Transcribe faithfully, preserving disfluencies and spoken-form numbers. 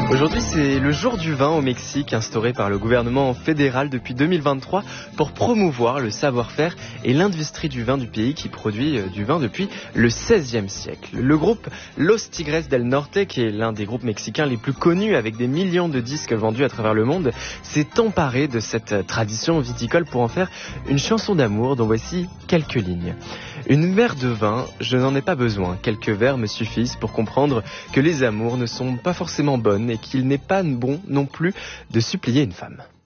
Aujourd'hui, c'est le jour du vin au Mexique, instauré par le gouvernement fédéral depuis deux mille vingt-trois pour promouvoir le savoir-faire et l'industrie du vin du pays qui produit du vin depuis le seizième siècle. Le groupe Los Tigres del Norte, qui est l'un des groupes mexicains les plus connus avec des millions de disques vendus à travers le monde, s'est emparé de cette tradition viticole pour en faire une chanson d'amour dont voici quelques lignes. Une mer de vin, je n'en ai pas besoin. Quelques verres me suffisent pour comprendre que les amours ne sont pas forcément bonnes et qu'il n'est pas bon non plus de supplier une femme.